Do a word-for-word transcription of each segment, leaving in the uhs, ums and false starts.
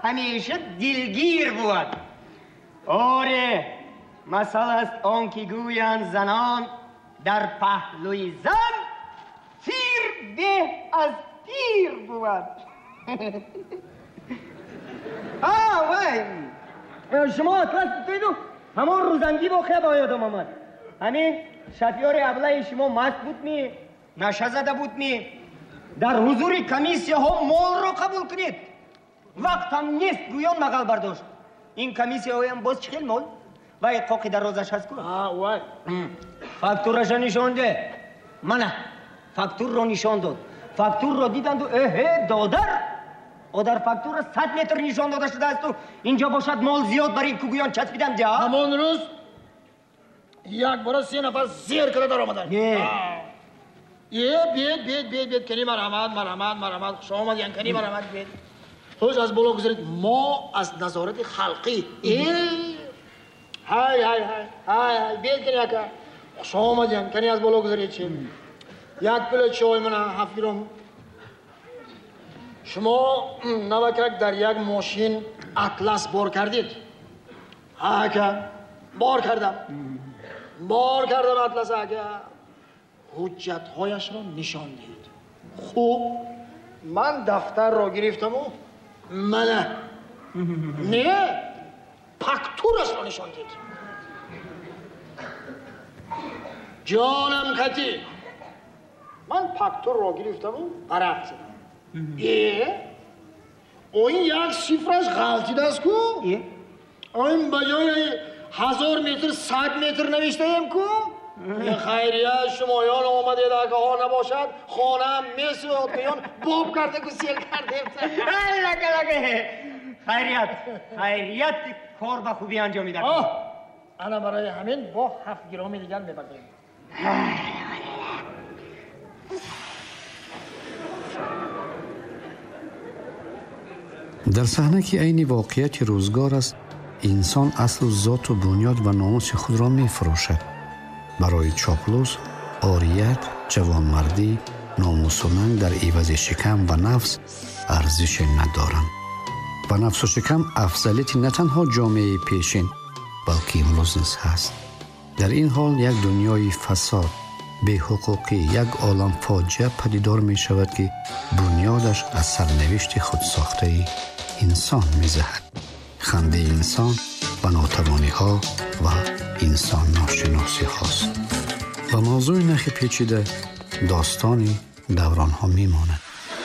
همیشه دلگیر بود. آره مثل است آن که گویند زنان در پهلوی زن تیر به از تیر بود. آه وای شما اطلاس بتویدو همون روزنگی واقعه باید آمد. همین شفیار ابله شما مست بود می نشه زده بود می در حضور کمیسیه ها مال رو قبول کنید. وقت هم نیست گویان نقل برداشت. این کمیسیه های هم باز چخیل مال و اقاقی در روزش هست کن. آه وای فاکتورش نشان ده. منه فاکتور رو نشان داد. فاکتور رو دیدند و اه دادر و در فاکتور صد متر نشان داده شده است و اینجا باشد مال زیاد برای کوگویان چسبیدند جا. همون روز یک بار سه نفر زیر کرده در آمدن. یه یه بید بید بید بید کنی مرحمت مرحمت مرحمت شما آمدین کنی مرحمت بید توش از بالا گذارید ما از نظارت خلقی ای های های های های های بید کنی اکا شما آمدین کنی از بالا گذارید چی یک پلت چای من هفت گرم شما نوکک در یک ماشین اطلس بار کردید ها اکا بار کردم بار کردم اطلس اکا حجت هایش را نشان دهید. خوب من دفتر را گرفتم و منه نه فاکتورش را نشان دهید. جانم کتی من فاکتور را گرفتم و برق زدم. ای این یک شیفرش غلطی دست کو این بجای هزار متر صد متر نوشته ایم کو این خیریه شمایان آمده که ها نباشد خانه میسی و بیان باب کرده که سیل کرده لگه لگه خیریت خیریت کار به خوبی انجام میده. انا برای همین با هفت گرامی دیگر میبردیم. در صحنه که عین واقعیت روزگار است انسان اصل و ذات و بنیاد و ناموس خود را میفروشد. برای چاپلوس، عاریت، جوانمردی، ناموس و ننگ در عوض شکم و نفس ارزش ندارند. و نفس و شکم افضلیت نه تنها جامعه پیشین بلکه امروز نیز هست. در این حال یک دنیای فساد، بی حقوقی، یک عالم فاجعه پدیدار می شود که بنیادش از سرنوشت خود ساخته انسان می زهد. خنده انسان و ناتوانی ها و انسان ناشناسی هاست. و موضوع نخی پیچیده داستانی دوران ها می ماند.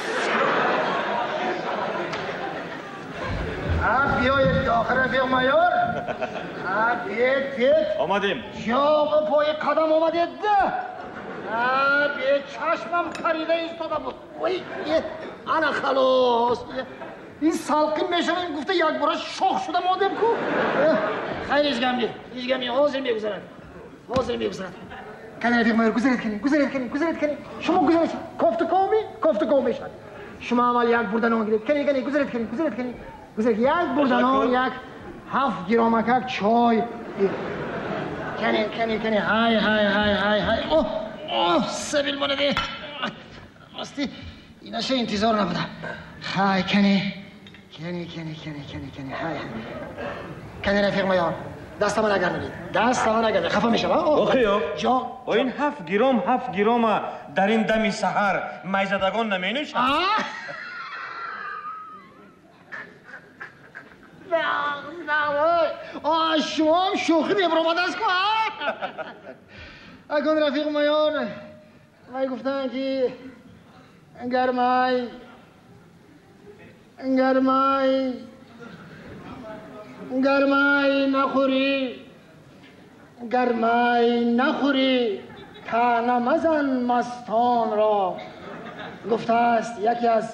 بیایید داخل رفیق مایور. بیاید بیاید آمدیم. جاق پای قدم آمدید ده. بیاید چشمم خریده ایستاده بود. وی انا خلاص این سالقین میشم گفته یک بار شوخ شده مادم کو خیر ایش گملی ایش گملی حاضر میگذارد حاضر میگذارد کنه رفیق مایور گذارید کنید گذارید کنید گذارید کنید شما گذارید کافت قومی کافت قومی شد شما اول یک بردن آن گرید کنید کنید گذارید کنید گذارید کنید گذارید یک بردن آن یک هفت گرامک چای کنید کنید کنید های های های های های اوه اوه سبیل مانده راستی ایناشه انتظار نبوده های کنی کنی کنی کنی کنی کنی های کنی رفیق مایار دست من نگردید دست من نگردید خفه میشم آخیو جا این هفت گرام هفت گرام در این دمی سحر میزدگان نمی نوشد نه نه وای آه شما هم شوخی نبرامده است که اکن رفیق مایار وای گفتن که گرمای گرمای گرمای نخوری گرمای نخوری تنه مزن مستان را گفته است یکی از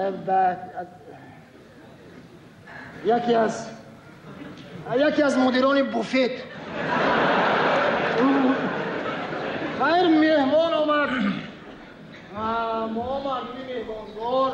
یکی از یکی از مدیران بوفت خیر مهمان آمد ما مردمی مهماندار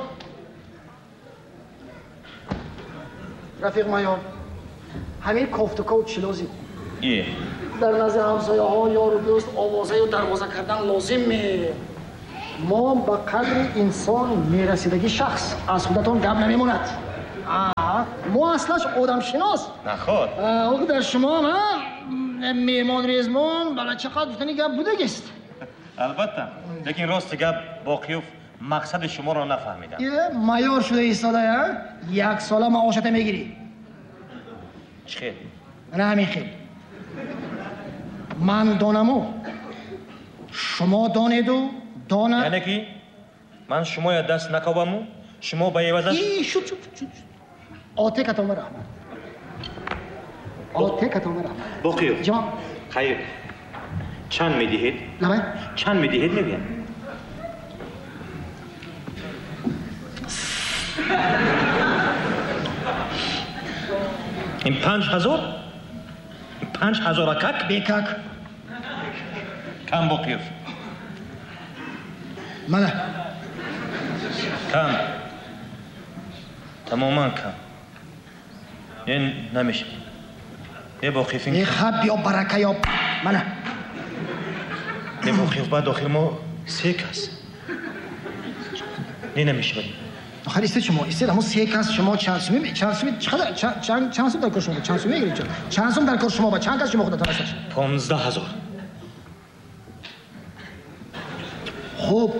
رفیق مایان همین کوفتکا و چلازی ایه در نزد همسایه ها یار و دوست آوازه و دروازه کردن لازمه ما به قدر انسان میرسیدگی شخص از خودتان گپ نمیموند آه اصلاش آدم شناس نخواد آقا در شما هم میمان ریزمان بلا چقدر گفتنی گپ بوده گست البته لیکن راست گپ باقیوف مقصد شما را نفهمیدم مایور شده ایستاده ها یک ساله معاشته میگیری چی خیل؟ نه همین خیل من دانمو شما دانیدو دانه یعنی کی؟ من شما یا دست نکابمو شما با یوازش ای شد شد شد آته کتامه رحمت آته کتامه رحمت باقیوف جان خیر چند میدهید؟ لبای چند میدهید میگم این پنج هزار؟ این پنج هزار کک؟ بیکک کم باقیوف منه کم تماما کم این نمیشه یه باقیوف این ای خب یا برکه یا منه یه باقیوف بعد آخر ما سه کس این نمیشه بایی آخر ایسته شما ایسته همون سه کس شما چند سومی چند سومی چقدر چند چند چند سوم در کار شما چند سومی میگیرید چند سوم در کار شما با چند کس شما خودتون هستش پانزده هزار خوب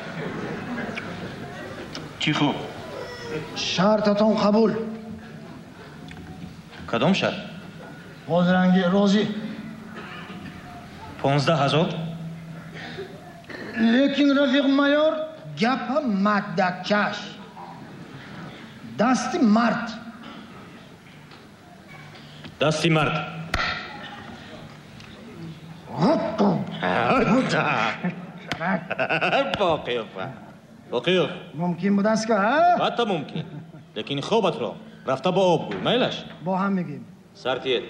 چی خوب؟ شرطتون قبول کدام شرط؟ بازرنگی روزی پانزده هزار؟ لیکن رفیق مایور گپ مدکش دستی مرد دستی مرد باقیوف باقیوف ممکن بود است که حتی ممکن لیکن خوبت را رفته با آب گوی میلش با هم میگیم سرتیت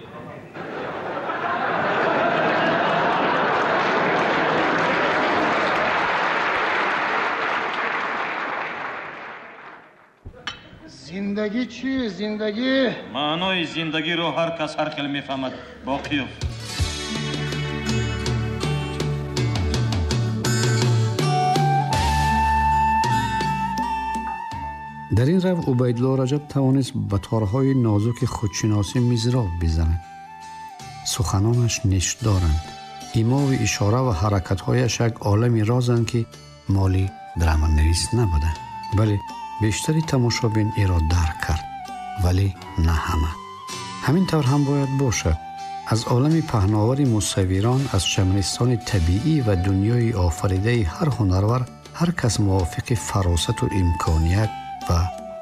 زندگی چی زندگی معنای زندگی رو هر کس هر خیلی میفهمد باقیوف در این رو عبیدالله رجب توانست به تارهای نازک خودشناسی مضراب بزند. سخنانش نشت دارند. ایما و اشاره و حرکتهایش یک عالمی رازند که مالی درامان‌نویس نبودند. بله بیشتری تماشابین ای را درک کرد ولی نه همه. همین طور هم باید باشد. از عالم پهناور مصوران از چمنستان طبیعی و دنیای آفریده هر هنرور هر کس موافق فراست و امکانیت و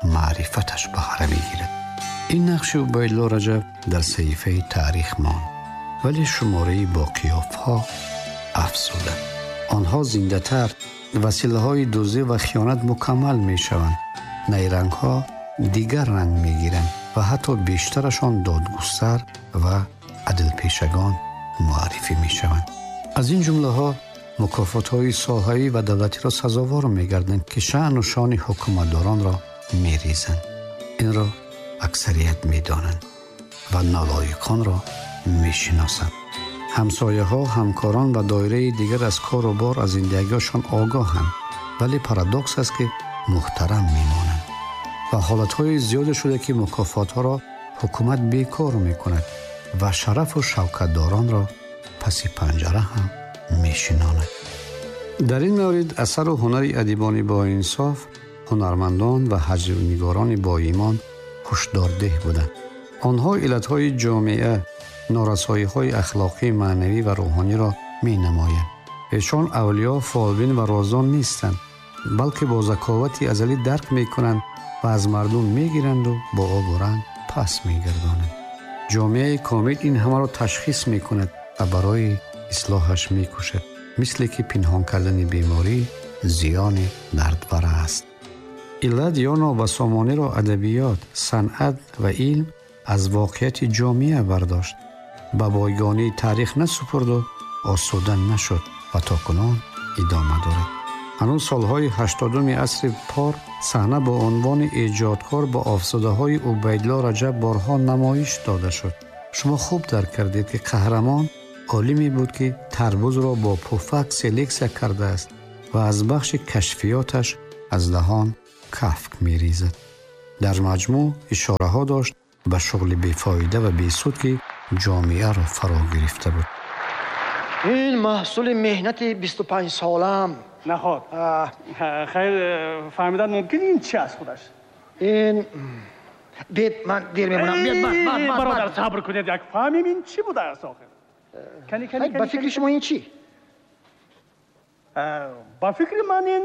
معرفتش بهره میگیرد. این نقش عبیدالله رجب در صحیفه تاریخ ماند ولی شماره باقیوف ها افزوده. آنها زنده تر وسیله های دزدی و خیانت مکمل می شوند. نیرنگ ها دیگر رنگ می گیرند و حتی بیشترشان دادگستر و عدل پیشگان معرفی می شوند. از این جمله ها مکافات های ساحوی و دولتی را سزاوار می گردند که شأن و شان حکومتداران را می ریزند. این را اکثریت می دانند و نالایقان را می شناسند. همسایه ها، همکاران و دایره دیگر از کار و بار از زندگیشان آگاهند ولی پارادوکس است که محترم می مانند و حالت های زیاد شده که مکافات ها را حکومت بیکار می کند و شرف و شوکت داران را پس پنجره هم می شناند. در این مورد اثر و هنر ادیبان با انصاف، هنرمندان و حجرنگاران با ایمان هشدارده بودند. آنها علتهای جامعه، نارسایی‌های اخلاقی، معنوی و روحانی را می نمایند. ایشان اولیا، فالبین و رازان نیستند بلکه با ذکاوتی ازلی درک می کنند و از مردم می گیرند و با آب و رنگ پس می گردانند. جامعه کامل این همه را تشخیص می کند و برای اصلاحش می کوشد. مثل که پنهان کردن بیماری زیان دردبر است. علت یا نابسامانی را ادبیات، صنعت و علم از واقعیت جامعه برداشت. به بایگانی تاریخ نسپرد و آسوده نشد و تا کنون ادامه دارد. هنوز سالهای هشتادم عصر پار صحنه با عنوان ایجادکار با افسوده های عبیدالله رجب بارها نمایش داده شد. شما خوب درک کردید که قهرمان عالمی بود که تربوز را با پفک سلکسیا کرده است و از بخش کشفیاتش از دهان کفک می ریزد. дар маҷмӯъ ишораҳо дошт ба шуғли бефоида ва бесуд ки ҷомеаро фаро гирифта буд. ин маҳсули меҳнати бисту панҷ солам. наход. хайр, фаҳмидан мумкин ин чи аст худаш? ин бед ман дер мемонам. Бед ман бародар сабр кунед, як фаҳмим ин чи будааст охир. кани кани ба фикри шумо ин чи? ба фикри ман ин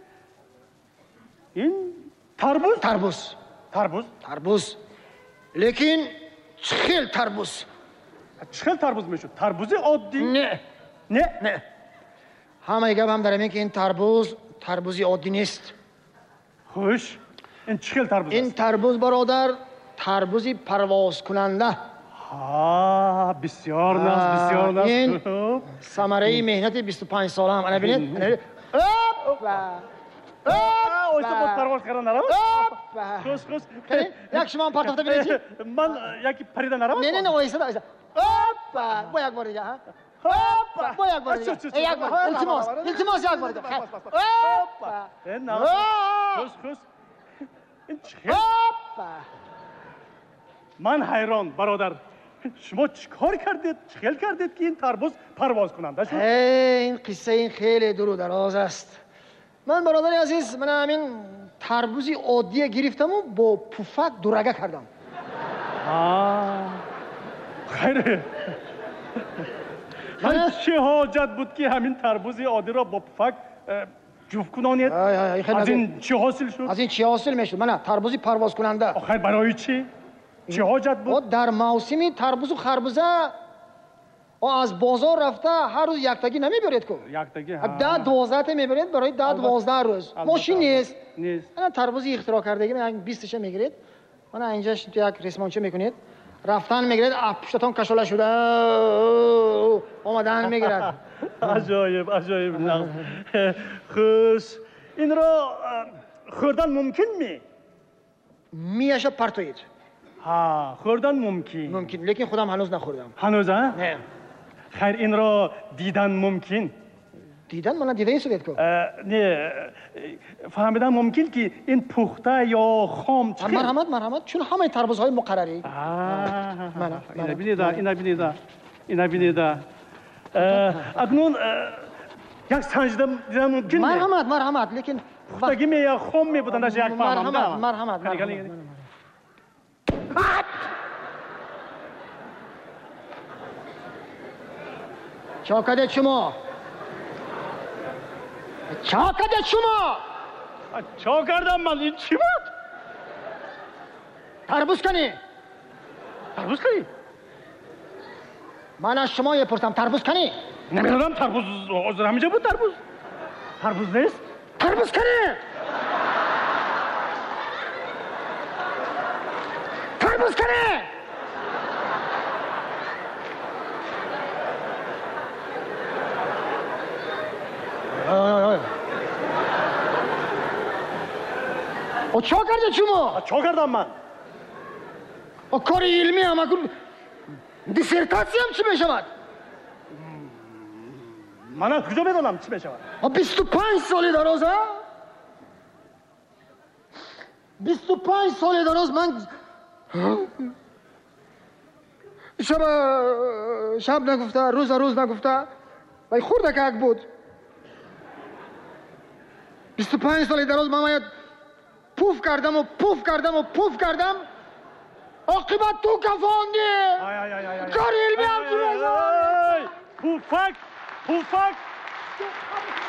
ин тарбуз? Тарбуз. Тарбуз? Тарбуз. Лекин чӣ хел тарбуз? чӣ хел тарбуз мешуд? Тарбузи оддӣ? Не. Не? Не. ҳамаи гапам дар ин ки ин тарбуз тарбузи оддӣ нест. хуш, ин чӣ хел тарбуз аст? ин тарбуз бародар тарбузи парвозкунанда. ها بسیار ناز بسیار ناز این ثمره مهنت بیست و پنج ساله هم انا ببینید اویسا بود پرواز کردن نرم خوش خوش یک شما هم پرتافته بینید من یکی پریده نرم نه نه نه اویسا اویسا با یک بار دیگه با یک بار دیگه یک بار التماس التماس یک بار دیگه خوش خوش این چه من حیران برادر شما چیکار کردید؟ چخیل کردید که این تربوز پرواز کننده شد؟ این قصه این خیلی دور و دراز است. من برادر عزیز من همین تربوزی عادی گرفتم و با پفک دورگه کردم. آه خیره. من چه حاجت بود که همین تربوزی عادی را با پفک جفت کنانید؟ از این چی حاصل شد؟ از این چی حاصل میشد؟ من تربوزی پرواز کننده. آخر برای چی؟ چه حاجت بود؟ در موسم تربوز و خربوزه از بازار رفته هر روز یکتگی نمیبرید که یکتگی ده دوازده تا میبرید برای ده دوازده روز ماشین نیست نیست من تربوزی اختراع کردگی من بیست تا میگیرید من اینجاش تو یک ریسمانچه میکنید رفتن میگیرید پشتتون کشاله شده اومدن میگیرد عجایب عجایب خوش این را خوردن ممکن می میشه پرتوید ها خوردن ممکن ممکن لیکن خودم هنوز نخوردم هنوز ها نه خیر این را دیدن ممکن دیدن من دیده این سوید که نه فهمیدن ممکن که این پخته یا خام چه مرحمت مرحمت چون همه تربوزهای مقرری من اینا بینیده اینا بینیده اینا بینیده اکنون یک سنجده دیدن ممکن مرحمت مرحمت لیکن پختگی می یا خام می بودن داشت یک فهمنده مرحمت مرحمت چاکده شما چاکده شما چا کردم من این چی بود؟ تربوز کنی تربوز کنی؟ من از شما یه پرسم تربوز کنی؟ نمیدونم تربوز همینجا بود تربوز تربوز نیست؟ تربوز کنی؟ تربوز کنی؟ او چا کرده شما؟ چا کردم من؟ او کار علمی هم اگر دیسرتاسی هم چی میشود؟ من از کجا بدانم چی میشود؟ او بیست و پنج سالی دراز ها؟ بیست و پنج سالی دراز من شب شب نگفته روز روز نگفته وای خورده که اک بود بیست و پنج سالی دراز من باید پوف کردم و پوف کردم و پوف کردم عاقبت تو کفاندی کار علمی هم چی میشود؟ پوفک پوفک